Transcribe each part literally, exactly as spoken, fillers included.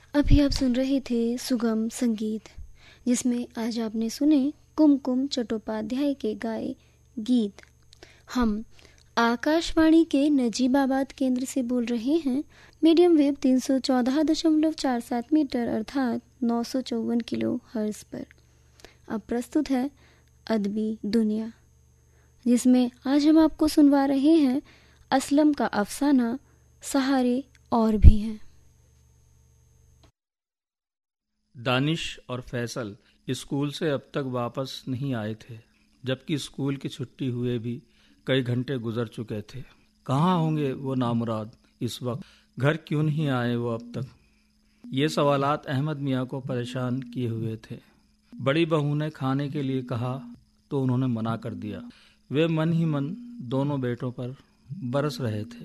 ابھی آپ سن رہے تھے سگم سنگیت، جس میں آج آپ نے سنے کم کم چٹوپادھیائے کے گائے گیت۔ ہم آکاش وانی کے نجیب آباد کیندر سے بول رہے ہیں، میڈیم ویو تین سو چودہ دشملو چار سات میٹر ارتھات نو سو چون کلو ہرز پر۔ اب پرستت ہے ادبی دنیا، جس میں آج ہم آپ کو سنوا رہے ہیں اسلم کا افسانہ سہارے اور بھی ہیں۔ دانش اور فیصل اسکول سے اب تک واپس نہیں آئے تھے، جبکہ اسکول کی چھٹی ہوئے بھی کئی گھنٹے گزر چکے تھے۔ کہاں ہوں گے وہ نامراد اس وقت؟ گھر کیوں نہیں آئے وہ اب تک؟ یہ سوالات احمد میاں کو پریشان کیے ہوئے تھے۔ بڑی بہو نے کھانے کے لیے کہا تو انہوں نے منع کر دیا۔ وہ من ہی من دونوں بیٹوں پر برس رہے تھے۔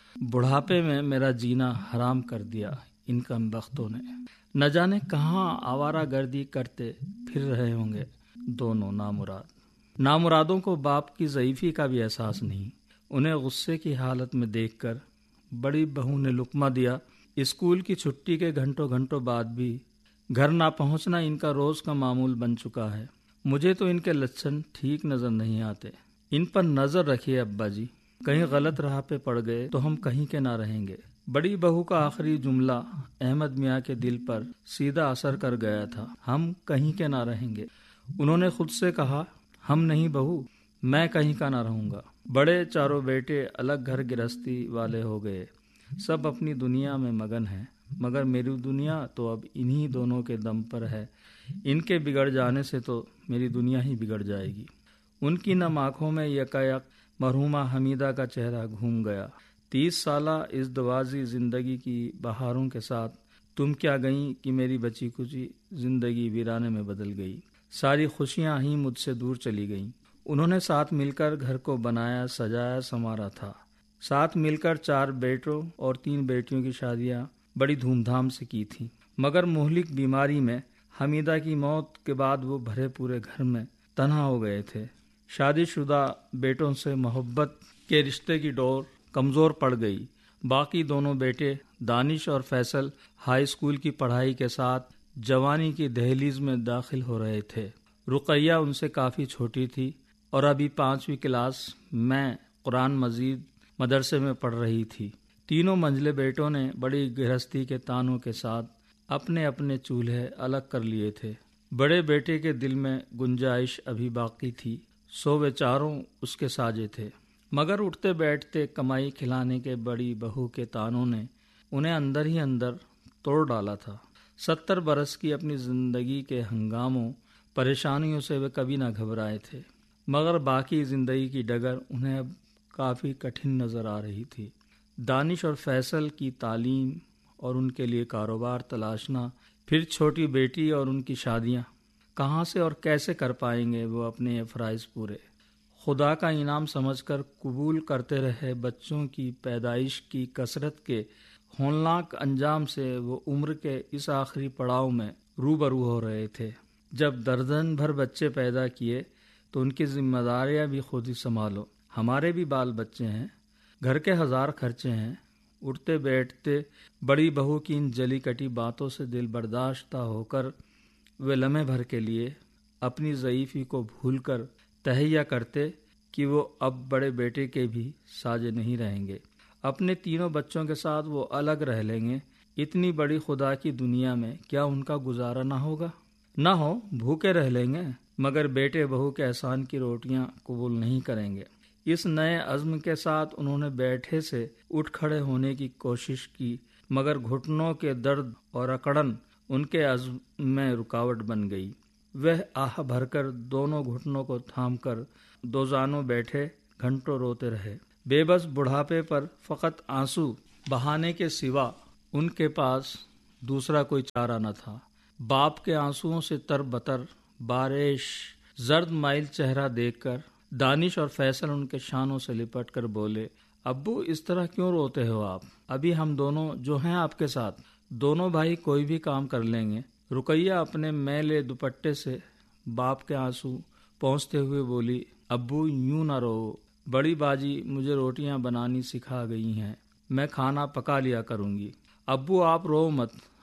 بڑھاپے میں میرا جینا حرام کر دیا ان کم بختوں نے۔ نہ جانے کہاں آوارہ گردی کرتے پھر رہے ہوں گے دونوں نامراد۔ نامرادوں کو باپ کی ضعیفی کا بھی احساس نہیں۔ انہیں غصے کی حالت میں دیکھ کر بڑی بہو نے لقمہ دیا۔ اسکول کی چھٹی کے گھنٹوں گھنٹوں بعد بھی گھر نہ پہنچنا ان کا روز کا معمول بن چکا ہے۔ مجھے تو ان کے لچھن ٹھیک نظر نہیں آتے۔ ان پر نظر رکھیے ابا جی، کہیں غلط راہ پہ پڑ گئے تو ہم کہیں کے نہ رہیں گے۔ بڑی بہو کا آخری جملہ احمد میاں کے دل پر سیدھا اثر کر گیا تھا۔ ہم کہیں کے نہ رہیں گے۔ انہوں نے خود سے کہا، ہم نہیں بہو، میں کہیں کا نہ رہوں گا۔ بڑے چاروں بیٹے الگ گھر گرہستی والے ہو گئے، سب اپنی دنیا میں مگن ہیں، مگر میری دنیا تو اب انہی دونوں کے دم پر ہے۔ ان کے بگڑ جانے سے تو میری دنیا ہی بگڑ جائے گی۔ ان کی نم آنکھوں میں یکایک مرحومہ حمیدہ کا چہرہ گھوم گیا۔ تیس سالہ اس دوازی زندگی کی بہاروں کے ساتھ تم کیا گئیں کہ میری بچی کچی زندگی ویرانے میں بدل گئی۔ ساری خوشیاں ہی مجھ سے دور چلی گئیں۔ انہوں نے ساتھ مل کر گھر کو بنایا، سجایا، سنوارا تھا۔ ساتھ مل کر چار بیٹوں اور تین بیٹیوں کی شادیاں بڑی دھوم دھام سے کی تھیں، مگر مہلک بیماری میں حمیدہ کی موت کے بعد وہ بھرے پورے گھر میں تنہا ہو گئے تھے۔ شادی شدہ بیٹوں سے محبت کے رشتے کی ڈور کمزور پڑ گئی۔ باقی دونوں بیٹے دانش اور فیصل ہائی اسکول کی پڑھائی کے ساتھ جوانی کی دہلیز میں داخل ہو رہے تھے۔ رقیہ ان سے کافی چھوٹی تھی اور ابھی پانچویں کلاس میں قرآن مجید مدرسے میں پڑھ رہی تھی۔ تینوں منجلے بیٹوں نے بڑی گرہستی کے تانوں کے ساتھ اپنے اپنے چولہے الگ کر لیے تھے۔ بڑے بیٹے کے دل میں گنجائش ابھی باقی تھی، سو وہ چاروں اس کے ساجے تھے، مگر اٹھتے بیٹھتے کمائی کھلانے کے بڑی بہو کے تانوں نے انہیں اندر ہی اندر توڑ ڈالا تھا۔ ستر برس کی اپنی زندگی کے ہنگاموں پریشانیوں سے وہ کبھی نہ گھبرائے تھے، مگر باقی زندگی کی ڈگر انہیں اب کافی کٹھن نظر آ رہی تھی۔ دانش اور فیصل کی تعلیم اور ان کے لیے کاروبار تلاشنا، پھر چھوٹی بیٹی اور ان کی شادیاں، کہاں سے اور کیسے کر پائیں گے وہ اپنے یہ فرائض پورے؟ خدا کا انعام سمجھ کر قبول کرتے رہے بچوں کی پیدائش کی کثرت کے ہولناک انجام سے وہ عمر کے اس آخری پڑاؤ میں روبرو ہو رہے تھے۔ جب درجن بھر بچے پیدا کیے تو ان کی ذمہ داریاں بھی خود ہی سنبھالو۔ ہمارے بھی بال بچے ہیں، گھر کے ہزار خرچے ہیں۔ اٹھتے بیٹھتے بڑی بہو کی ان جلی کٹی باتوں سے دل برداشتہ ہو کر وہ لمحے بھر کے لیے اپنی ضعیفی کو بھول کر تہیہ کرتے کہ وہ اب بڑے بیٹے کے بھی ساجے نہیں رہیں گے، اپنے تینوں بچوں کے ساتھ وہ الگ رہ لیں گے۔ اتنی بڑی خدا کی دنیا میں کیا ان کا گزارا نہ ہوگا؟ نہ ہو، بھوکے رہ لیں گے، مگر بیٹے بہو کے احسان کی روٹیاں قبول نہیں کریں گے۔ اس نئے عزم کے ساتھ انہوں نے بیٹھے سے اٹھ کھڑے ہونے کی کوشش کی، مگر گھٹنوں کے درد اور اکڑن ان کے عزم میں رکاوٹ بن گئی۔ وہ آہ بھر کر دونوں گھٹنوں کو تھام کر دو زانوں بیٹھے گھنٹوں روتے رہے۔ بے بس بڑھاپے پر فقط آنسو بہانے کے سوا ان کے پاس دوسرا کوئی چارہ نہ تھا۔ باپ کے آنسوؤں سے تر بتر بارش زرد مائل چہرہ دیکھ کر دانش اور فیصل ان کے شانوں سے لپٹ کر بولے، ابو اس طرح کیوں روتے ہو آپ؟ ابھی ہم دونوں جو ہیں آپ کے ساتھ، دونوں بھائی کوئی بھی کام کر لیں گے۔ رقیہ اپنے میلے دوپٹے سے باپ کے آنسو پہنچتے ہوئے بولی، ابو یوں نہ رو، بڑی باجی مجھے روٹیاں بنانی سکھا گئی ہیں، میں کھانا پکا لیا کروں گی۔ ابو آپ رو مت،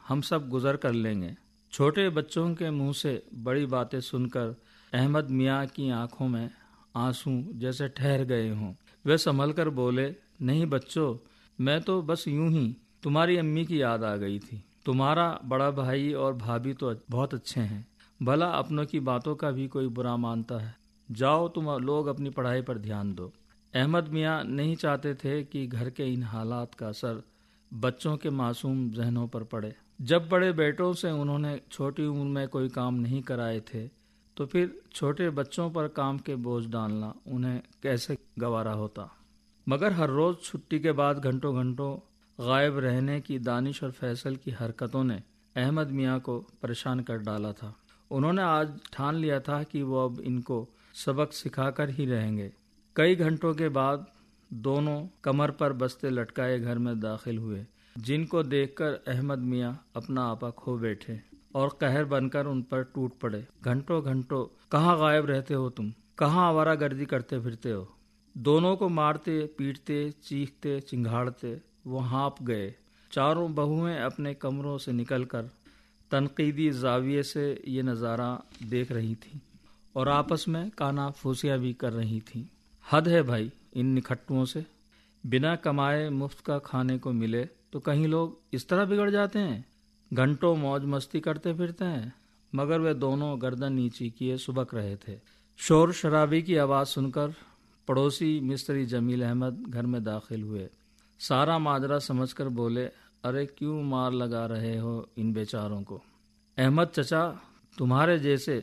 ہم سب گزر کر لیں گے۔ چھوٹے بچوں کے منہ سے بڑی باتیں سن کر احمد میاں کی آنکھوں میں آنسو جیسے ٹھہر گئے ہوں۔ وہ سنبھل کر بولے، نہیں بچوں، میں تو بس یوں ہی تمہاری امی کی یاد آ گئی تھی۔ تمہارا بڑا بھائی اور بھابھی تو بہت اچھے ہیں، بھلا اپنوں کی باتوں کا بھی کوئی برا مانتا ہے؟ جاؤ تم لوگ اپنی پڑھائی پر دھیان دو۔ احمد میاں نہیں چاہتے تھے کہ گھر کے ان حالات کا اثر بچوں کے معصوم ذہنوں پر پڑے۔ جب بڑے بیٹوں سے انہوں نے چھوٹی عمر میں کوئی کام نہیں کرائے تھے تو پھر چھوٹے بچوں پر کام کے بوجھ ڈالنا انہیں کیسے گوارا ہوتا؟ مگر ہر روز چھٹی کے بعد گھنٹوں گھنٹوں غائب رہنے کی دانش اور فیصل کی حرکتوں نے احمد میاں کو پریشان کر ڈالا تھا۔ انہوں نے آج ٹھان لیا تھا کہ وہ اب ان کو سبق سکھا کر ہی رہیں گے۔ کئی گھنٹوں کے بعد دونوں کمر پر بستے لٹکائے گھر میں داخل ہوئے، جن کو دیکھ کر احمد میاں اپنا آپا کھو بیٹھے اور قہر بن کر ان پر ٹوٹ پڑے۔ گھنٹوں گھنٹوں کہاں غائب رہتے ہو تم؟ کہاں آوارہ گردی کرتے پھرتے ہو؟ دونوں کو مارتے پیٹتے چیختے چنگھاڑتے وہ ہانپ گئے۔ چاروں بہویں اپنے کمروں سے نکل کر تنقیدی زاویے سے یہ نظارہ دیکھ رہی تھیں اور آپس میں کانا پھوسیاں بھی کر رہی تھیں۔ حد ہے بھائی ان نکھٹوؤں سے، بنا کمائے مفت کا کھانے کو ملے تو کہیں لوگ اس طرح بگڑ جاتے ہیں، گھنٹوں موج مستی کرتے پھرتے ہیں۔ مگر وہ دونوں گردن نیچی کیے سبک رہے تھے۔ شور شرابی کی آواز سن کر پڑوسی مستری جمیل احمد گھر میں داخل ہوئے۔ سارا ماجرا سمجھ کر بولے، ارے کیوں مار لگا رہے ہو ان بیچاروں کو؟ احمد چچا، تمہارے جیسے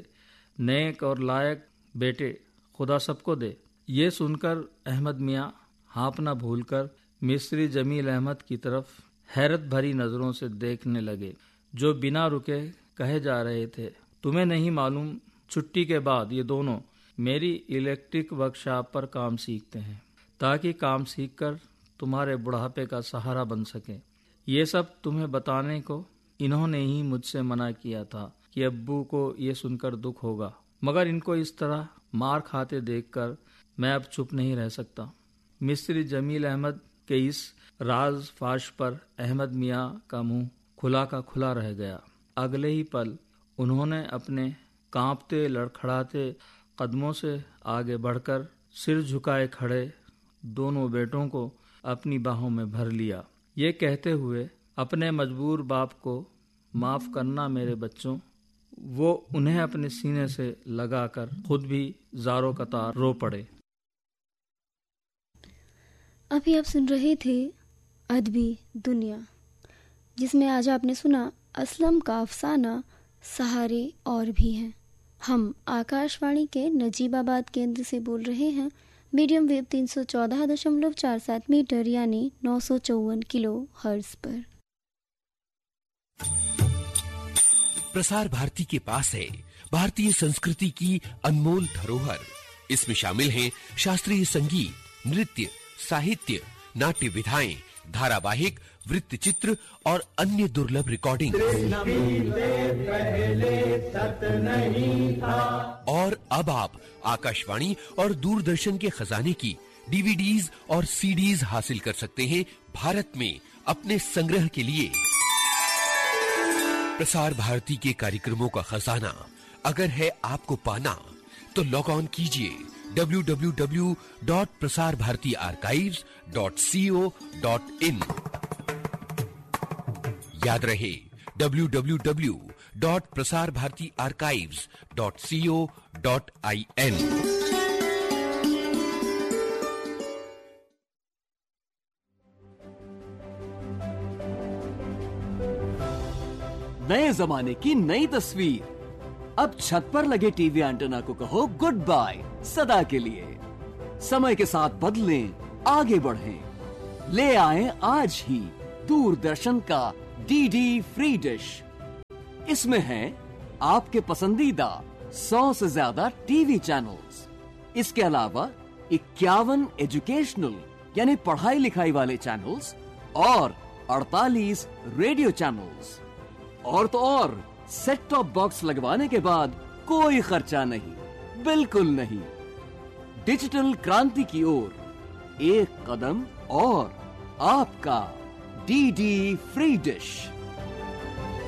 نیک اور لائق بیٹے خدا سب کو دے۔ یہ سن کر احمد میاں ہانپنا بھول کر مستری جمیل احمد کی طرف حیرت بھری نظروں سے دیکھنے لگے، جو بنا رکے کہے جا رہے تھے، تمہیں نہیں معلوم چھٹی کے بعد یہ دونوں میری الیکٹرک ورکشاپ پر کام سیکھتے ہیں تاکہ کام سیکھ کر تمہارے بڑھاپے کا سہارا بن سکیں۔ یہ سب تمہیں بتانے کو انہوں نے ہی مجھ سے منع کیا تھا کہ ابو کو یہ سن کر دکھ ہوگا، مگر ان کو اس طرح مار کھاتے دیکھ کر میں اب چپ نہیں رہ سکتا۔ مستری جمیل احمد کے اس راز فاش پر احمد میاں کا منہ کھلا کا کھلا رہ گیا۔ اگلے ہی پل انہوں نے اپنے کانپتے لڑکھڑاتے قدموں سے آگے بڑھ کر سر جھکائے کھڑے دونوں بیٹوں کو اپنی باہوں میں بھر لیا، یہ کہتے ہوئے، اپنے مجبور باپ کو معاف کرنا میرے بچوں۔ وہ انہیں اپنے سینے سے لگا کر خود بھی زاروں قطار رو پڑے۔ ابھی آپ سن رہے تھے ادبی دنیا، جس میں آج آپ نے سنا اسلم کا افسانہ سہارے اور بھی ہیں۔ ہم آکاش وانی کے نجیب آباد کیندر سے بول رہے ہیں، میڈیم ویو تین سو چودہ دشملو چار سات میٹر یعنی نو سو چون کلو ہرٹز پر۔ प्रसार भारती के पास है भारतीय संस्कृति की अनमोल धरोहर। इसमें शामिल हैं शास्त्रीय संगीत, नृत्य, साहित्य, नाट्य विधाएं, धारावाहिक, वृत्त चित्र और अन्य दुर्लभ रिकॉर्डिंग। और अब आप आकाशवाणी और दूरदर्शन के खजाने की डीवीडीज और सीडीज हासिल कर सकते हैं भारत में अपने संग्रह के लिए। प्रसार भारती के कार्यक्रमों का खजाना अगर है आपको पाना तो लॉग ऑन कीजिए W W W dot Prasar Bharati archives dot C O dot in. याद रहे W W W dot Prasar Bharati archives dot C O dot I N. नए जमाने की नई तस्वीर। अब छत पर लगे टीवी एंटेना को कहो गुड बाय सदा के लिए। समय के साथ बदलें, आगे बढ़ें। ले आएं आज ही दूरदर्शन का डीडी फ्री डिश। इसमें है आपके पसंदीदा सौ से ज्यादा टीवी चैनल्स। इसके अलावा इक्यावन एजुकेशनल यानी पढ़ाई लिखाई वाले चैनल्स और अड़तालीस रेडियो चैनल्स। और तो और सेट टॉप बॉक्स लगवाने के बाद कोई खर्चा नहीं, बिल्कुल नहीं। डिजिटल क्रांति की ओर एक कदम और आपका डीडी फ्री डिश।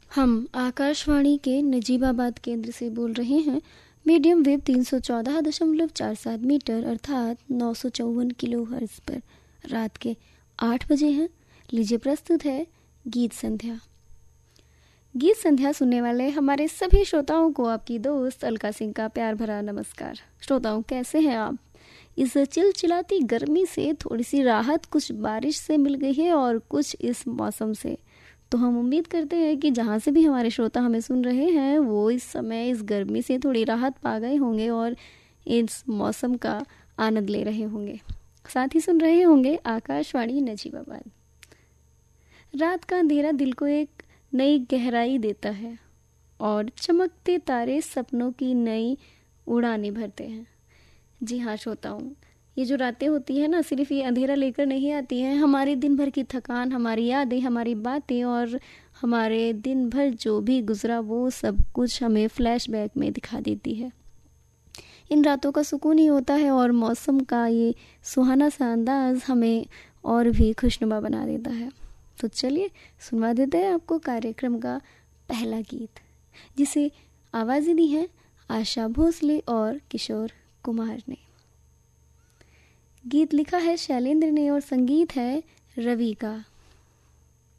ہم آکاشوانی کے نجیب آباد کیندر سے بول رہے ہیں. میڈیم ویو تین سو چودہ دشملو چار سات میٹر ارتھات نو سو چون کلو ہرٹز پر رات کے آٹھ بجے ہیں. لیجیے پرستت ہے گیت سندھیا. گیت سندھیا سننے والے ہمارے سبھی شروتاؤں کو آپ کی دوست الکا سنگھ کا پیار بھرا نمسکار. شروتاؤں کیسے ہیں آپ؟ اس چلچلاتی گرمی سے تھوڑی سی راحت کچھ بارش سے مل گئی ہے اور کچھ اس موسم سے. تو ہم امید کرتے ہیں کہ جہاں سے بھی ہمارے شروتا ہمیں سن رہے ہیں وہ اس سمے اس گرمی سے تھوڑی راحت پا گئے ہوں گے اور اس موسم کا آنند لے رہے ہوں گے. ساتھ ہی سن رہے ہوں گے آکاشوانی نجیب آباد. رات کا اندھیرا دل کو ایک نئی گہرائی دیتا ہے اور چمکتے تارے سپنوں کی نئی اڑانیں بھرتے ہیں. جی ہاں شروتاؤں، یہ جو راتیں ہوتی ہیں نا صرف یہ اندھیرا لے کر نہیں آتی ہیں. ہمارے دن بھر کی تھکان، ہماری یادیں، ہماری باتیں اور ہمارے دن بھر جو بھی گزرا وہ سب کچھ ہمیں فلیش بیک میں دکھا دیتی ہے. ان راتوں کا سکون ہی ہوتا ہے اور موسم کا یہ سہانا سا انداز ہمیں اور بھی خوشنما بنا دیتا ہے. تو چلیے سنوا دیتے ہیں آپ کو کاریہ کا پہلا گیت، جسے آوازیں دی ہیں آشا بھوسلے اور کشور کمار نے. گیت لکھا ہے شیلیندر نے اور سنگیت ہے روی کا.